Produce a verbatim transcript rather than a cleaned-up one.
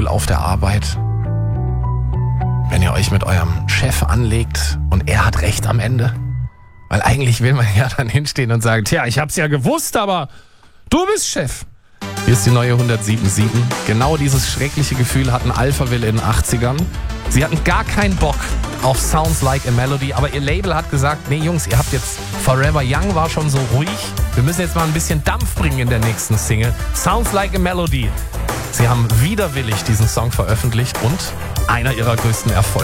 Gefühl auf der Arbeit? Wenn ihr euch mit eurem Chef anlegt und er hat recht am Ende? Weil eigentlich will man ja dann hinstehen und sagen, tja, ich hab's ja gewusst, aber du bist Chef. Hier ist die neue hundertsieben Komma sieben. Genau dieses schreckliche Gefühl hatten Alphaville in den achtzigern. Sie hatten gar keinen Bock auf Sounds Like a Melody, aber ihr Label hat gesagt, nee Jungs, ihr habt jetzt Forever Young war schon so ruhig. Wir müssen jetzt mal ein bisschen Dampf bringen in der nächsten Single. Sounds Like a Melody. Sie haben widerwillig diesen Song veröffentlicht und einer ihrer größten Erfolge.